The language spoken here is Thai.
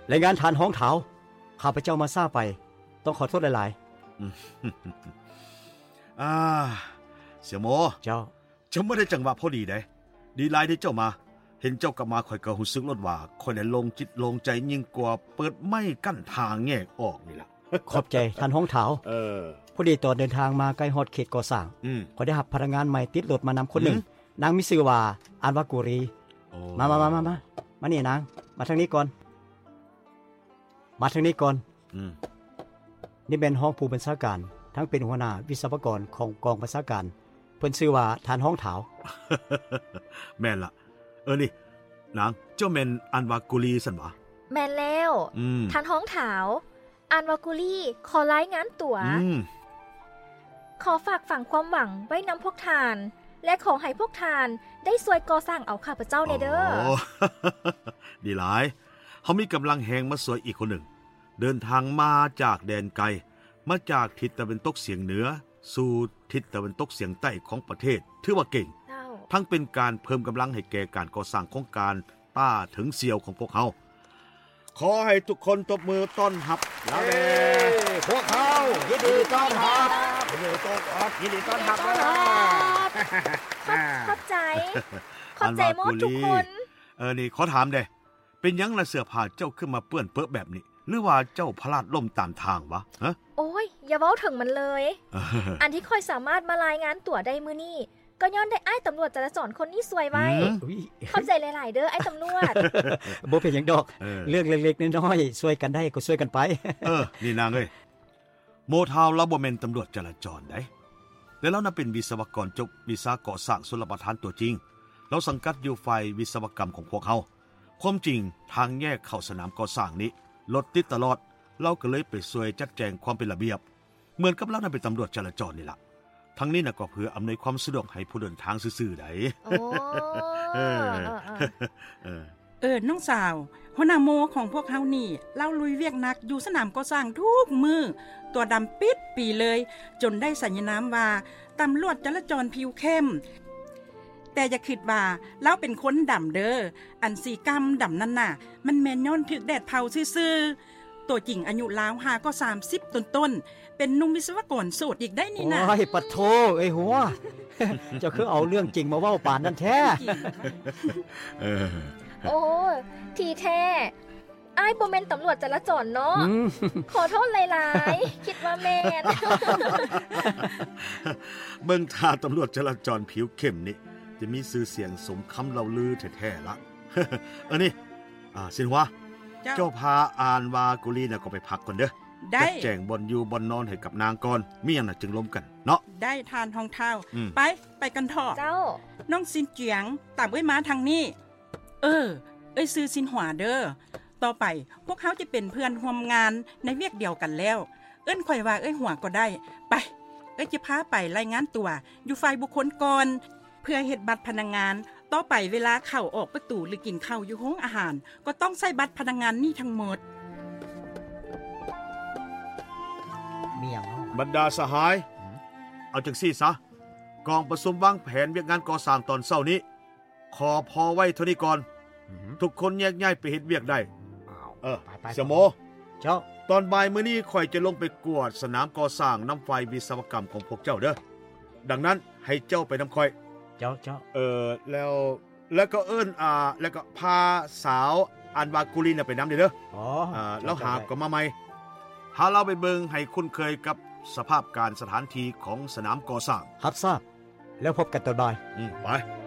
รายงานฐานห้องเถาข้าพเจ้ามาทราบไปต้องขอโทษหลายๆเสี่ยวโมเจ้าไม่ได้จังหวะพอดีได้ดีหลายที่เจ้ามาเห็นเจ้ากลับมาข่อยก็รู้สึกลดว่าข่อยได้ลงจิตลงใจยิ่งกว่าเปิดไม้กั้นทางแยกออกนี่ล่ะขอบใจท่านห้องเถาพอดีตอนเดินทางมาใกล้ฮอดเขตก่อสร้างขอยได้รับพนักงานใหม่ติดรถมานำคนหนึ่งนางมีชื่อว่าอันวากุรีมานี่นางมาทางนี้ก่อนนี่เป็นห้องผู้บัญชาการทั้งเป็นหัวหน้าวิศวกรของกองบัญชาการเพิ่นชื่อว่าท่านห้องเถาแม่นล่ะนี่นางเจ้าแม่นอันวากุลีซั่นวะแม่นแล้วท่านห้องเถาอันวากุลีขอรายงานตัวขอฝากฝังความหวังไว้นำพวกทานและขอให้พวกทานได้ช่วยก่อสร้างเอาข้าพเจ้าในเด้อดีหลายเขามีกำลังแหงมาสวยอีกคนหนึ่งเดินทางมาจากแดนไกลมาจากทิศตะวันตกเฉียงเหนือสู่ทิศตะวันตกเฉียงใต้ของประเทศถือว่าเก่งทั้งเป็นการเพิ่มกำลังให้แก่การก่อสร้างของการต้าถึงเสียวของพวกเขาขอให้ทุกคนตบมือต้อนรับแล้วแลพวกเขายินดีต้อนรับยินดีต้อนรับขอบใจหมดทุกคนนี่ขอถามเด้เป็นยังล่ะเสื้อผ้าเจ้าขึ้นมาเปื้อนเปื้อแบบนี้หรือว่าเจ้าพลาดล่มตามทางวะฮะโอ้ยอย่าเว้าถึงมันเลยอันที่ค่อยสามารถมารายงานตัวได้มื้อนี้ก็ย้อนได้อ้ายตำรวจจราจรคนนี้สวยไว้เข้าใจหลายๆเด้ออ้ายตำรวจบ่เป็นหยังดอกเรื่องเล็กๆน้อยๆช่วยกันได้ก็ช่วยกันไปนี่นางเอ้ยโมทาวเราบ่แม่นตำรวจจราจรได้แต่เราน่ะเป็นวิศวกรจบวิศวก่อสร้างชลประทานตัวจริงเราสังกัดอยู่ฝ่ายวิศวกรรมของพวกเขาความจริงทางแยกเข้าสนามก่อสร้างนี้รถติดตลอดเราก็เลยไปช่วยจัดแจงความเป็นระเบียบเหมือนกับเราน่ะเป็นตำรวจจราจรนี่ล่ะทั้งนี้น่ะก็เพื่ออำนวยความสะดวกให้ผู้เดินทางซื่อๆได้น้องสาวหัวหน้าโมของพวกเฮานี่เล่าลุยเวียกหนักอยู่สนามก่อสร้างทุกมื้อตัวดำปิดปีเลยจนได้สัญนามว่าตำรวจจราจรผิวเข้มแต่อย่าคิดว่าเราเป็นคนดำเด้ออันสีกรรมดำนั่นน่ะมันแม่นย้อนถึกแดดเผาซื่อๆตัวจริงอายุลาวหาก็30ต้นๆเป็นหนุ่มวิศวกรโสดอีกได้นี่นะโอ้ยปะโถไอ้หัวเจ้าคือเอาเรื่องจริงมาเว้าปานนั้นแท้โอ้ทีแท้อ้ายบ่แม่นตำรวจจราจรเนาะขอโทษหลายๆคิดว่าแม่นเบิ่งท่าตำรวจจราจรผิวเข้มนี่จะมีชื่อเสียงสมคำเล่าลือแท้ๆละนี่สินหัวเจ้าพาอ่านวากุลีน่ะก็ไปพักก่อนเด้อได้แจ้งบนอยู่บนนอนให้กับนางก่อนมีหยังน่ะจึงล้มกันเนาะได้ทานทองเท้าไปกันเถอะเจ้าน้องสินเจียงตามเอ้ยมาทางนี้เอ้ยซื้อสินหัวเด้อต่อไปพวกเขาจะเป็นเพื่อนร่วมงานในเวียกเดียวกันแล้วเอิ้นข่อยว่าเอ้ยหัวก็ได้ไปเอ้ยจะพาไปรายงานตัวอยู่ฝ่ายบุคคลก่อนเพื่อเฮ็ดบัตรพนักงานต่อไปเวลาเข้าออกประตูหรือกินข้าวอยู่ห้องอาหารก็ต้องใช้บัตรพนักงานนี่ทั้งหมดบรรดาสหายเอาจังซี่ซะกองประชุมวางแผนเวียกงานก่อสร้างตอนเช้านี้ขอพอไว้เท่านี้ก่อนทุกคนแยกย้ายไปเฮ็ดเวียกได้เสมอเจ้าตอนบ่ายมื้อนี้ข่อยจะลงไปกวดสนามก่อสร้างนำไฟวิศวกรรมของพวกเจ้าเด้อดังนั้นให้เจ้าไปนำข่อยเจ้าแล้วก็แล้วก็พาสาวอันวากุลีน่ะไปนำเด้อแล้วหาก็มาใหม่หาเราไปเบิ่งให้คุ้นเคยกับสภาพการสถานที่ของสนามก่อสร้างรับทราบแล้วพบกันตอนบ่ายไป